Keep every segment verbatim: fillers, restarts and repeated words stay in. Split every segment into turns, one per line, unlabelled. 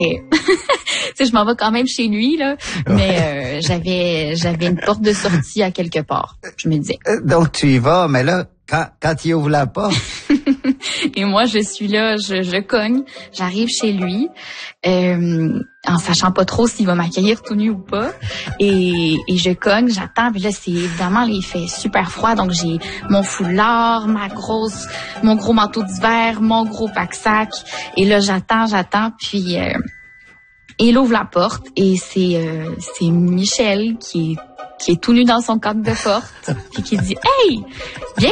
Et tu sais, je m'en vais quand même chez lui, là, mais euh, j'avais j'avais une porte de sortie à quelque part, je me disais.
Donc, tu y vas, mais là, quand, quand il ouvre la porte...
Et moi, je suis là, je, je cogne, j'arrive chez lui, euh, en sachant pas trop s'il va m'accueillir tout nu ou pas. Et, et je cogne, j'attends. Puis là, c'est évidemment, là, il fait super froid, donc j'ai mon foulard, ma grosse, mon gros manteau d'hiver, mon gros pack-sac. Et là, j'attends, j'attends, puis euh, il ouvre la porte et c'est euh, c'est Michel qui est qui est tout nu dans son cadre de porte, puis qui dit « Hey, bienvenue! »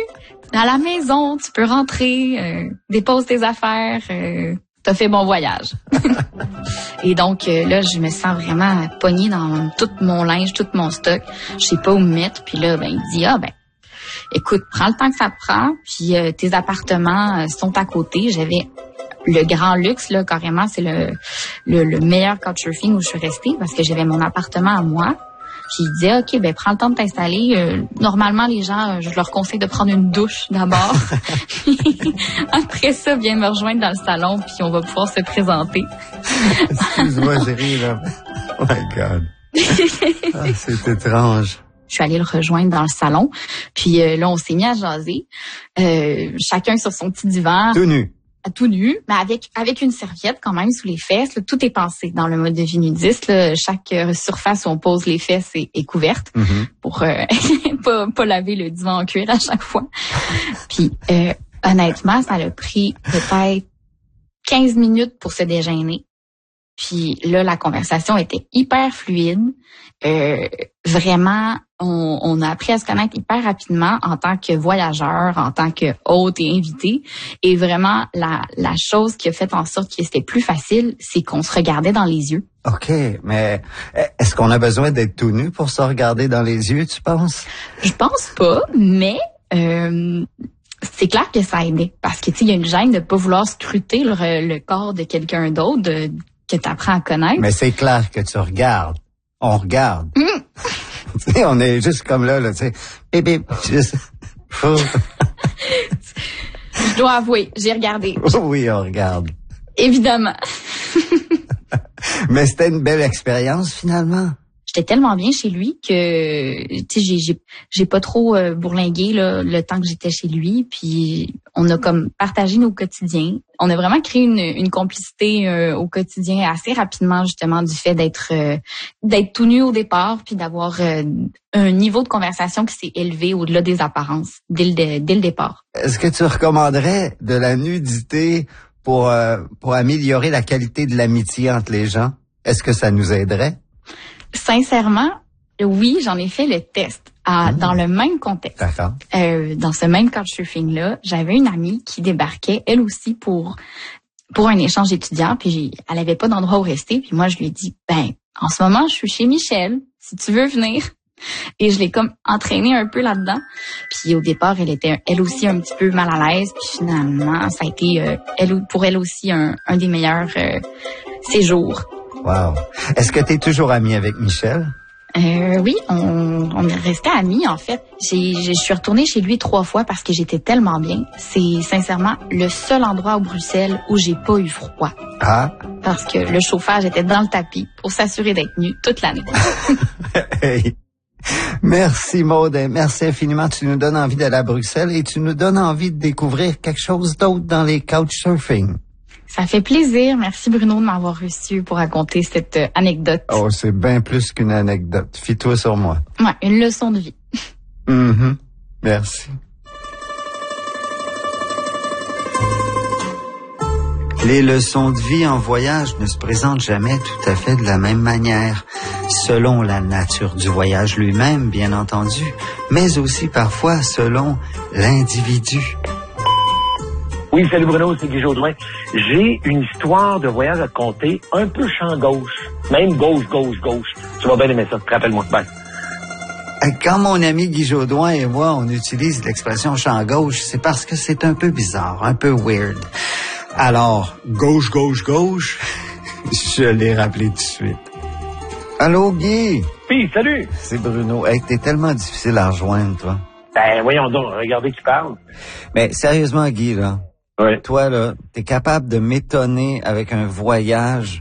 À la maison, tu peux rentrer, euh, dépose tes affaires, euh, t'as fait bon voyage. Et donc euh, là, je me sens vraiment pognée dans tout mon linge, tout mon stock. Je sais pas où me mettre. Puis là, ben il dit ah ben, écoute, prends le temps que ça te prend. Puis euh, tes appartements euh, sont à côté. J'avais le grand luxe là, carrément, c'est le, le le meilleur couchsurfing où je suis restée parce que j'avais mon appartement à moi. Puis il disait, OK, ben prends le temps de t'installer. Euh, normalement, les gens, euh, je leur conseille de prendre une douche d'abord. Après ça, viens me rejoindre dans le salon, puis on va pouvoir se présenter.
Excuse-moi, chérie, là. Oh my God. Ah, c'est étrange.
Je suis allée le rejoindre dans le salon. Puis euh, là, on s'est mis à jaser. Euh, chacun sur son petit divan.
Tout nu.
Tout nu, mais avec avec une serviette quand même sous les fesses. Là, tout est pensé dans le mode de vie nudiste. Là. Chaque euh, surface où on pose les fesses est, est couverte mm-hmm. pour euh, pas, pas laver le divan en cuir à chaque fois. Puis euh, honnêtement, ça a pris peut-être quinze minutes pour se déjeuner. Puis là, la conversation était hyper fluide. Euh, vraiment, on, on a appris à se connaître hyper rapidement en tant que voyageur, en tant que hôte et invité. Et vraiment, la, la chose qui a fait en sorte que c'était plus facile, c'est qu'on se regardait dans les yeux.
OK, mais est-ce qu'on a besoin d'être tout nu pour se regarder dans les yeux, tu penses?
Je pense pas, mais... Euh, c'est clair que ça aidait. Parce que, tu sais, il y a une gêne de pas vouloir scruter le, le corps de quelqu'un d'autre, de, que tu apprends à connaître.
Mais c'est clair que tu regardes. On regarde. Mm. Tu sais, on est juste comme là, là, tu sais. Bip, bip, juste...
Je dois avouer, j'ai regardé.
Oui, on regarde.
Évidemment.
Mais c'était une belle expérience, finalement.
J'étais tellement bien chez lui que tu sais j'ai j'ai j'ai pas trop euh, bourlingué là, le temps que j'étais chez lui, puis on a comme partagé nos quotidiens. On a vraiment créé une une complicité euh, au quotidien assez rapidement, justement, du fait d'être euh, d'être tout nu au départ, puis d'avoir euh, un niveau de conversation qui s'est élevé au-delà des apparences dès le dès le départ.
Est-ce que tu recommanderais de la nudité pour euh, pour améliorer la qualité de l'amitié entre les gens? Est-ce que ça nous aiderait?
Sincèrement, oui, j'en ai fait le test. À, mmh. Dans le même contexte.
D'accord.
Euh, dans ce même couchsurfing-là, j'avais une amie qui débarquait, elle aussi, pour pour un échange étudiant, puis elle avait pas d'endroit où rester, puis moi, je lui ai dit, ben, en ce moment, je suis chez Michel, si tu veux venir. Et je l'ai comme entraînée un peu là-dedans. Puis au départ, elle était elle aussi un petit peu mal à l'aise, puis finalement, ça a été euh, elle pour elle aussi un, un des meilleurs euh, séjours.
Wow. Est-ce que tu es toujours amie avec Michel?
Euh, oui, on, on est resté amis, en fait. J'ai, je suis retournée chez lui trois fois parce que j'étais tellement bien. C'est sincèrement le seul endroit au Bruxelles où j'ai pas eu froid.
Ah?
Parce que le chauffage était dans le tapis pour s'assurer d'être nu toute l'année.
Hey. Merci Maude, merci infiniment. Tu nous donnes envie d'aller à Bruxelles et tu nous donnes envie de découvrir quelque chose d'autre dans les couchsurfing.
Ça fait plaisir. Merci Bruno de m'avoir reçu pour raconter cette euh, anecdote.
Oh, c'est bien plus qu'une anecdote. Fie-toi sur moi.
Ouais, une leçon de vie.
Mm-hmm. Merci. Les leçons de vie en voyage ne se présentent jamais tout à fait de la même manière, selon la nature du voyage lui-même, bien entendu, mais aussi parfois selon l'individu.
Oui, salut Bruno, c'est Guy Jodoin. J'ai une histoire de voyage à te conter, un peu champ gauche, même gauche, gauche, gauche. Tu vas bien aimer ça, rappelle-moi. Bye.
Quand mon ami Guy Jodoin et moi, on utilise l'expression champ gauche, c'est parce que c'est un peu bizarre, un peu weird. Alors, gauche, gauche, gauche, je l'ai rappelé tout de suite. Allô, Guy?
Oui, salut.
C'est Bruno. Hey, t'es tellement difficile à rejoindre, toi.
Ben, voyons donc, regardez qui parle.
Mais sérieusement, Guy, là,
Ouais.
Toi, là, t'es capable de m'étonner avec un voyage